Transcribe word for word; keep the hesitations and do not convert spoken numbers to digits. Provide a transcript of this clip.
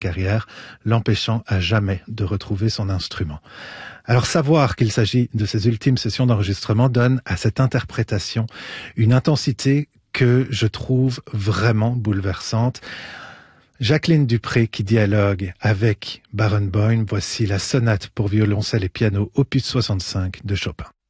carrière, l'empêchant à jamais de retrouver son instrument. Alors savoir qu'il s'agit de ses ultimes sessions d'enregistrement donne à cette interprétation une intensité que je trouve vraiment bouleversante. Jacqueline Dupré qui dialogue avec Barenboim, voici la sonate pour violoncelle et piano opus soixante-cinq de Chopin.